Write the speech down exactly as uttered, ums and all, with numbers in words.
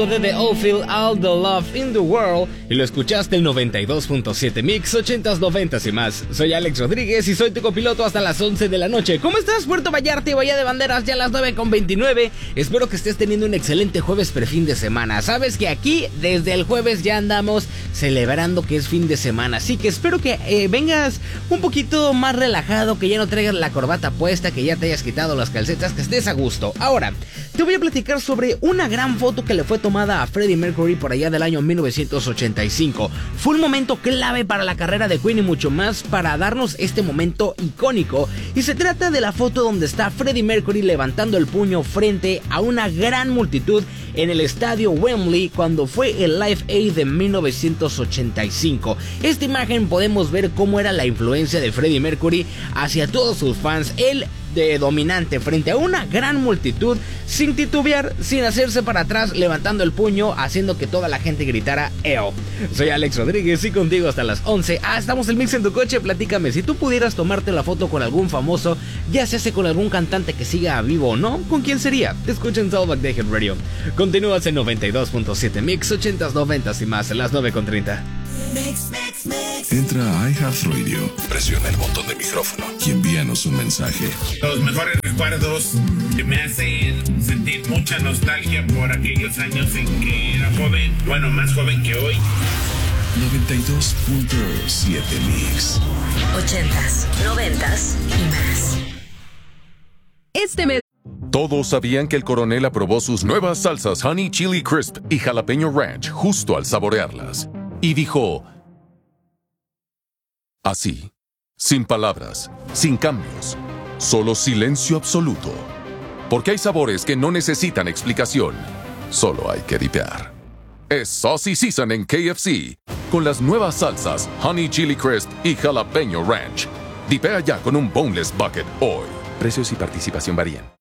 de The Oldfield, All the Love in the World, y lo escuchaste el noventa y dos punto siete Mix, ochentas, noventas y más. Soy Alex Rodríguez y soy tu copiloto hasta las once de la noche. ¿Cómo estás, Puerto Vallarta y Bahía de Banderas? Ya a las nueve con veintinueve. Espero que estés teniendo un excelente jueves prefin de semana. Sabes que aquí desde el jueves ya andamos celebrando que es fin de semana, así que espero que eh, vengas un poquito más relajado, que ya no traigas la corbata puesta, que ya te hayas quitado las calcetas, que estés a gusto. Ahora, te voy a platicar sobre una gran foto que le fue tomada a Freddie Mercury por allá del año mil novecientos ochenta y cinco. Fue un momento clave para la carrera de Queen y mucho más para darnos este momento icónico, y se trata de la foto donde está Freddie Mercury levantando el puño frente a una gran multitud en el estadio Wembley cuando fue el Live Aid de mil novecientos ochenta y cinco. Esta imagen podemos ver cómo era la influencia de Freddie Mercury hacia todos sus fans. Él de dominante frente a una gran multitud, sin titubear, sin hacerse para atrás, levantando el puño, haciendo que toda la gente gritara "Eo". Soy Alex Rodríguez y contigo hasta las once. Ah, estamos en Mix en tu coche. Platícame, si tú pudieras tomarte la foto con algún famoso, ya se hace con algún cantante que siga vivo o no, ¿con quién sería? Te escucho en Soulback de Hit Radio. Continúas en noventa y dos punto siete Mix, ochentas, noventas y más, en las nueve con treinta. Mix, mix, mix. Entra a iHeartRadio, presiona el botón de micrófono y envíanos un mensaje. Los mejores recuerdos que me hacen sentir mucha nostalgia por aquellos años en que era joven, bueno, más joven que hoy. noventa y dos punto siete Mix. Ochentas, noventas y más. Este mes. Todos sabían que el coronel aprobó sus nuevas salsas Honey Chili Crisp y Jalapeño Ranch justo al saborearlas. Y dijo, así, sin palabras, sin cambios, solo silencio absoluto. Porque hay sabores que no necesitan explicación, solo hay que dipear. Es Saucy Season en K F C, con las nuevas salsas Honey Chili Crisp y Jalapeño Ranch. Dipea ya con un Boneless Bucket hoy. Precios y participación varían.